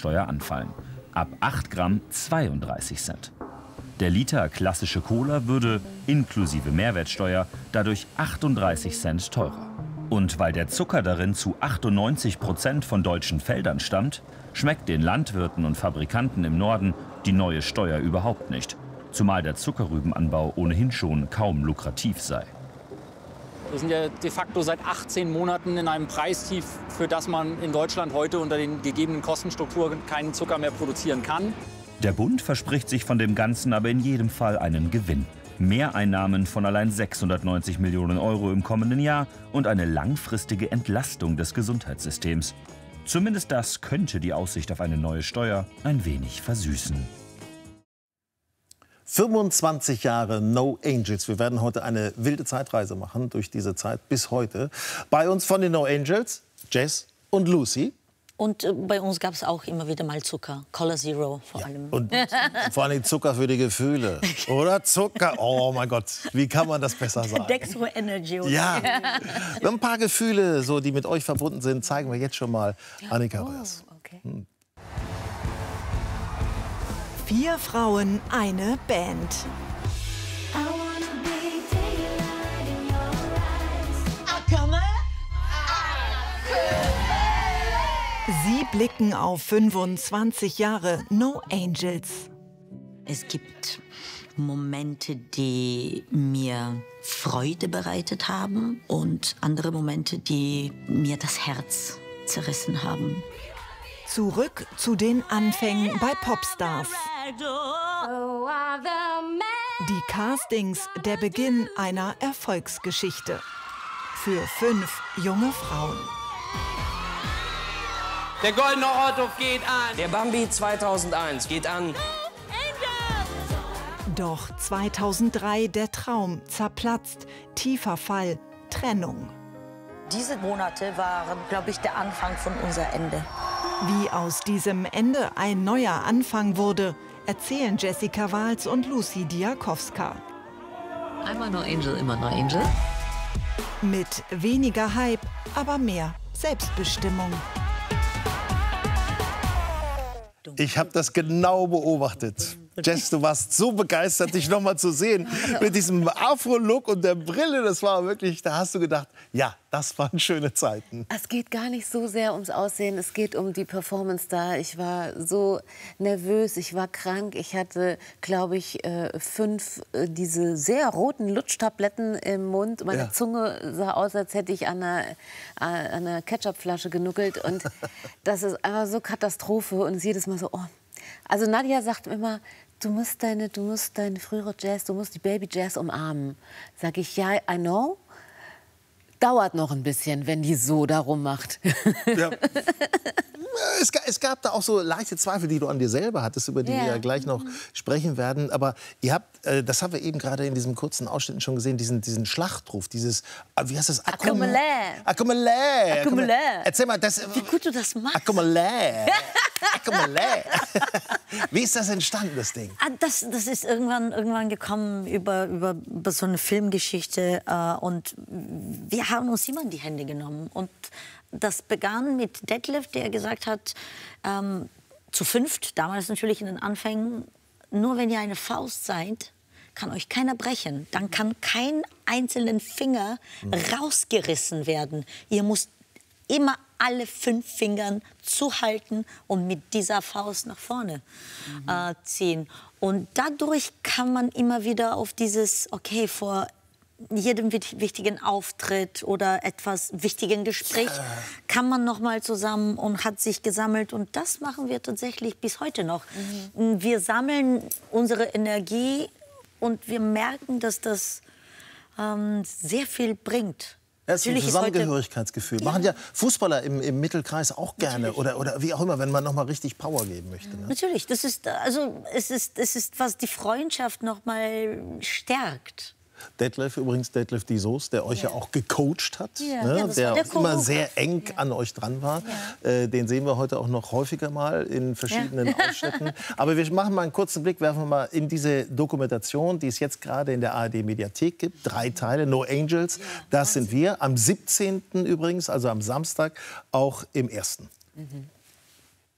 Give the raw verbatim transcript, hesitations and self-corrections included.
Mehrwertsteuer anfallen. Ab acht Gramm zweiunddreißig Cent. Der Liter klassische Cola würde inklusive Mehrwertsteuer dadurch achtunddreißig Cent teurer. Und weil der Zucker darin zu achtundneunzig Prozent von deutschen Feldern stammt, schmeckt den Landwirten und Fabrikanten im Norden die neue Steuer überhaupt nicht. Zumal der Zuckerrübenanbau ohnehin schon kaum lukrativ sei. Wir sind ja de facto seit achtzehn Monaten in einem Preistief, für das man in Deutschland heute unter den gegebenen Kostenstrukturen keinen Zucker mehr produzieren kann. Der Bund verspricht sich von dem Ganzen aber in jedem Fall einen Gewinn. Mehreinnahmen von allein sechshundertneunzig Millionen Euro im kommenden Jahr und eine langfristige Entlastung des Gesundheitssystems. Zumindest das könnte die Aussicht auf eine neue Steuer ein wenig versüßen. fünfundzwanzig Jahre No Angels. Wir werden heute eine wilde Zeitreise machen durch diese Zeit bis heute. Bei uns von den No Angels, Jess und Lucy. Und äh, bei uns gab es auch immer wieder mal Zucker. Cola Zero vor Ja, allem. und vor allem Zucker für die Gefühle. Oder Zucker? Oh mein Gott, wie kann man das besser sagen? Dextro Energy. Oder? Ja, wir haben ein paar Gefühle, so, die mit euch verbunden sind. Zeigen wir jetzt schon mal Annika Röhrs. Oh, okay. Hm. Vier Frauen, eine Band. Sie blicken auf fünfundzwanzig Jahre No Angels. Es gibt Momente, die mir Freude bereitet haben und andere Momente, die mir das Herz zerrissen haben. Zurück zu den Anfängen bei Popstars. Die Castings, der Beginn einer Erfolgsgeschichte. Für fünf junge Frauen. Der goldene Otto geht an. Der Bambi zweitausendeins geht an. Doch zweitausenddrei der Traum zerplatzt, tiefer Fall, Trennung. Diese Monate waren, glaube ich, der Anfang von unser Ende. Wie aus diesem Ende ein neuer Anfang wurde, erzählen Jessica Wahls und Lucy Diakowska. Einmal No Angel, immer No Angel. Mit weniger Hype, aber mehr Selbstbestimmung. Ich habe das genau beobachtet. Jess, du warst so begeistert, dich noch mal zu sehen. Mit diesem Afro-Look und der Brille, das war wirklich, da hast du gedacht, ja, das waren schöne Zeiten. Es geht gar nicht so sehr ums Aussehen, es geht um die Performance da. Ich war so nervös, ich war krank. Ich hatte, glaube ich, äh, fünf äh, diese sehr roten Lutschtabletten im Mund. Meine Ja. Zunge sah aus, als hätte ich an einer, an einer Ketchupflasche genuckelt. Und das ist einfach so Katastrophe. Und es ist jedes Mal so, oh. Also Nadja sagt immer, du musst deine, du musst deine frühere Jazz, du musst die Baby Jazz umarmen. Sag ich, ja, I know. Dauert noch ein bisschen, wenn die so darum macht. Ja. Es, ga- es gab da auch so leichte Zweifel, die du an dir selber hattest, über die Ja. wir ja gleich noch sprechen werden. Aber ihr habt, äh, das haben wir eben gerade in diesem kurzen Ausschnitt schon gesehen, diesen, diesen Schlachtruf, dieses, äh, wie heißt das? Accumelé. Accumelé. Accumelé. Erzähl mal, das... Wie gut du das machst. Accumelé. Accumelé. Wie ist das entstanden, das Ding? Ah, Das, das ist irgendwann, irgendwann gekommen über, über, über so eine Filmgeschichte. Äh, und wir haben uns immer in die Hände genommen. Und das begann mit Detlef, der gesagt hat, ähm, zu fünft, damals natürlich in den Anfängen, nur wenn ihr eine Faust seid, kann euch keiner brechen. Dann kann kein einzelner Finger rausgerissen werden. Ihr müsst immer alle fünf Fingern zuhalten und mit dieser Faust nach vorne äh, ziehen. Und dadurch kann man immer wieder auf dieses, okay, vor jedem wit- wichtigen Auftritt oder etwas wichtigen Gespräch kann man noch mal zusammen und hat sich gesammelt. Und das machen wir tatsächlich bis heute noch. Wir sammeln unsere Energie und wir merken, dass das ähm, sehr viel bringt. Das ist ein Natürlich ist heute- Zusammengehörigkeitsgefühl. Machen ja Fußballer im, im Mittelkreis auch gerne. Oder, oder wie auch immer, wenn man noch mal richtig Power geben möchte. Ne? Natürlich, das ist, also, es ist, es ist, was die Freundschaft noch mal stärkt. Detlef, übrigens Detlef die Soos, der euch ja, auch gecoacht hat, Ja. ne? Ja, das der, war der auch immer Choreograf. sehr eng Ja. an euch dran war. Äh, den sehen wir heute auch noch häufiger mal in verschiedenen Ausschnitten. Aber wir machen mal einen kurzen Blick, werfen wir mal in diese Dokumentation, die es jetzt gerade in der A R D-Mediathek gibt. Drei Teile, No Angels, das sind wir. Am siebzehnten übrigens, also am Samstag, auch im ersten. Mhm.